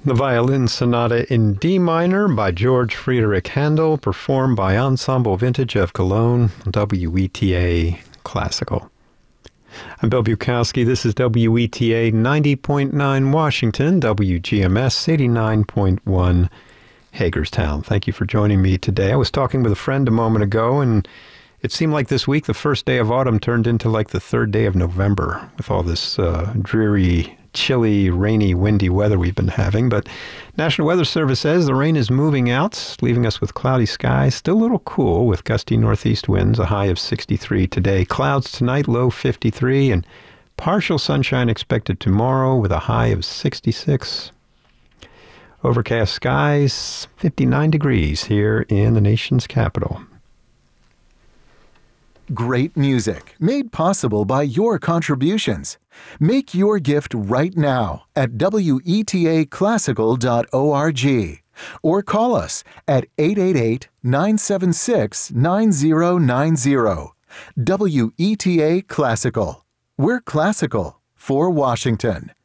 The Violin Sonata in D minor by George Friedrich Handel, performed by Ensemble Vintage of Cologne, WETA Classical. I'm Bill Bukowski. This is WETA 90.9 Washington, WGMS 89.1 Hagerstown. Thank you for joining me today. I was talking with a friend a moment ago, and it seemed like this week, the first day of autumn turned into like the third day of November with all this dreary, chilly, rainy, windy weather we've been having. But National Weather Service says the rain is moving out, leaving us with cloudy skies. Still a little cool with gusty northeast winds, a high of 63 today. Clouds tonight, low 53, and partial sunshine expected tomorrow with a high of 66. Overcast skies, 59 degrees here in the nation's capital. Great music, made possible by your contributions. Make your gift right now at wetaclassical.org or call us at 888-976-9090. WETA Classical. We're classical for Washington.